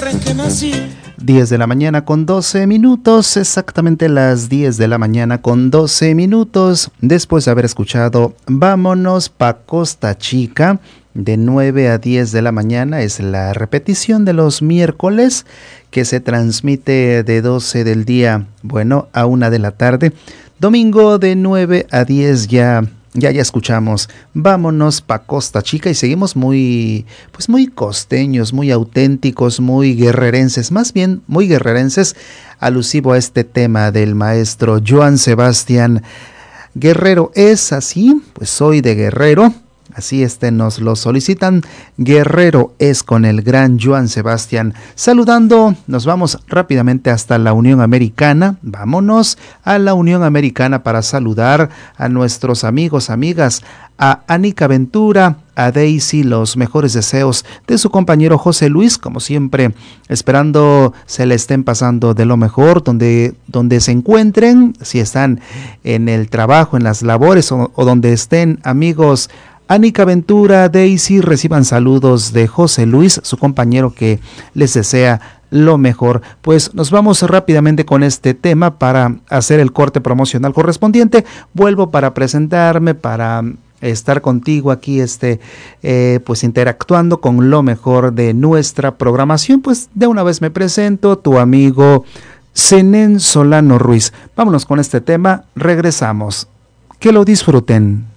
tierra en que nací. 10 de la mañana con 12 minutos, exactamente las 10 de la mañana con 12 minutos, después de haber escuchado Vámonos pa' Costa Chica, de 9 a 10 de la mañana, es la repetición de los miércoles, que se transmite de 12 del día, bueno, a 1 de la tarde, domingo de 9 a 10 ya escuchamos Vámonos pa' Costa Chica y seguimos muy costeños, muy auténticos, muy guerrerenses, más bien muy guerrerenses, alusivo a este tema del maestro Joan Sebastián Guerrero. ¿Es así? Pues soy de Guerrero. Así nos lo solicitan. Guerrero es con el gran Joan Sebastián. Saludando, nos vamos rápidamente hasta la Unión Americana. Vámonos a la Unión Americana para saludar a nuestros amigos, amigas, a Anica Ventura, a Daisy, los mejores deseos de su compañero José Luis, como siempre, esperando se le estén pasando de lo mejor, donde se encuentren, si están en el trabajo, en las labores o donde estén, amigos. Anica Ventura, Daisy, reciban saludos de José Luis, su compañero, que les desea lo mejor. Pues nos vamos rápidamente con este tema para hacer el corte promocional correspondiente. Vuelvo para presentarme, para estar contigo aquí, pues interactuando con lo mejor de nuestra programación. Pues de una vez me presento, tu amigo Zenén Solano Ruiz. Vámonos con este tema, regresamos. Que lo disfruten.